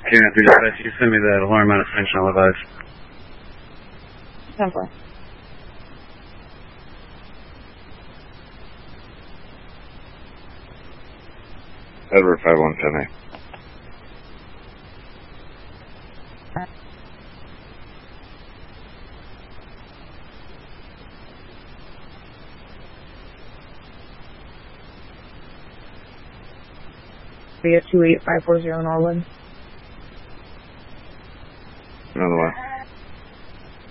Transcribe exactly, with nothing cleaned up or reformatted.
Two nine three dispatch, you send me the alarm out of suspension, I'll advise. ten four. Edward five one seven eight. We have two eight five four zero Norwood.